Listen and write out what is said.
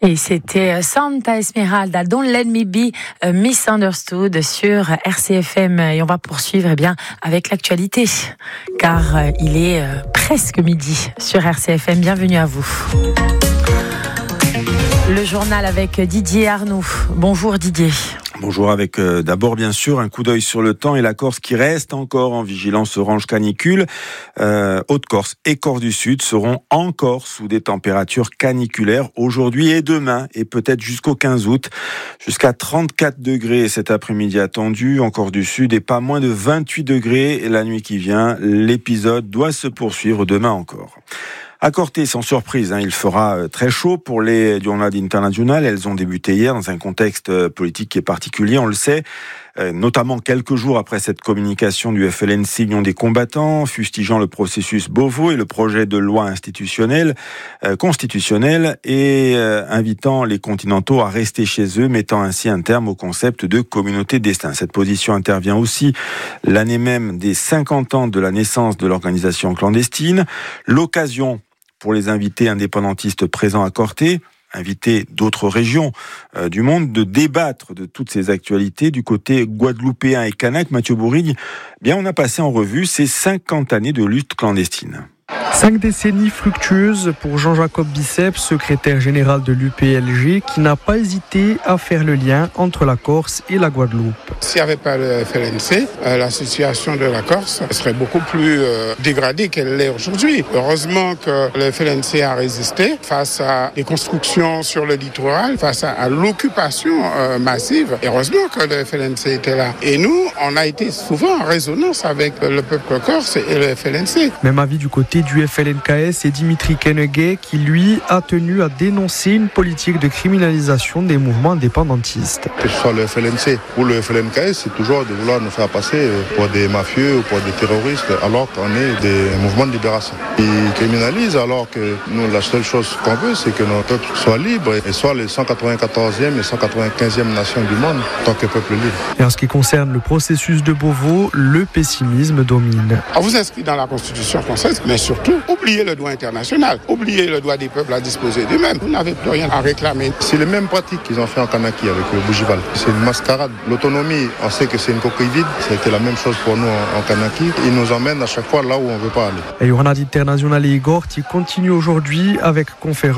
Et c'était Santa Esmeralda, Don't Let Me Be Misunderstood sur RCFM. Et on va poursuivre avec l'actualité, car il est presque midi sur RCFM. Bienvenue à vous. Le journal avec Didier Arnoux. Bonjour Didier. Bonjour, avec d'abord bien sûr un coup d'œil sur le temps et la Corse qui reste encore en vigilance orange canicule. Haute-Corse et Corse du Sud seront encore sous des températures caniculaires aujourd'hui et demain et peut-être jusqu'au 15 août. Jusqu'à 34 degrés cet après-midi attendu en Corse du Sud et pas moins de 28 degrés la nuit qui vient. L'épisode doit se poursuivre demain encore. À Corté, sans surprise, il fera très chaud pour les Jornades internationales. Elles ont débuté hier dans un contexte politique qui est particulier, on le sait, notamment quelques jours après cette communication du FLNC, Union des combattants, fustigeant le processus Beauvau et le projet de loi constitutionnelle et invitant les continentaux à rester chez eux, mettant ainsi un terme au concept de communauté de destin. Cette position intervient aussi l'année même des 50 ans de la naissance de l'organisation clandestine. L'occasion pour les invités indépendantistes présents à Corté, invités d'autres régions du monde, de débattre de toutes ces actualités du côté guadeloupéen et kanak. Mathieu Bourrigne, on a passé en revue ces 50 années de lutte clandestine. 5 décennies fructueuses pour Jean-Jacob Bicep, secrétaire général de l'UPLG, qui n'a pas hésité à faire le lien entre la Corse et la Guadeloupe. S'il n'y avait pas le FLNC, la situation de la Corse serait beaucoup plus dégradée qu'elle l'est aujourd'hui. Heureusement que le FLNC a résisté face à des constructions sur le littoral, face à l'occupation massive. Heureusement que le FLNC était là. Et nous, on a été souvent en résonance avec le peuple corse et le FLNC. Même avis du côté du FLNKS et Dimitri Kenegay qui, lui, a tenu à dénoncer une politique de criminalisation des mouvements indépendantistes. Que ce soit le FLNC ou le FLNKS, c'est toujours de vouloir nous faire passer pour des mafieux ou pour des terroristes, alors qu'on est des mouvements de libération. Ils criminalisent alors que nous, la seule chose qu'on veut, c'est que nos peuples soient libres et soient les 194e et 195e nations du monde en tant que peuple libre. Et en ce qui concerne le processus de Beauvau, le pessimisme domine. On vous inscrit dans la Constitution française, mais surtout, oubliez le droit international, oubliez le droit des peuples à disposer d'eux-mêmes. Vous n'avez plus rien à réclamer. C'est les mêmes pratiques qu'ils ont fait en Kanaki avec le Bougival. C'est une mascarade. L'autonomie, on sait que c'est une coquille vide. C'était la même chose pour nous en Kanaki. Ils nous emmènent à chaque fois là où on ne veut pas aller. Et Jornade internationale et Igor qui continue aujourd'hui avec conférence.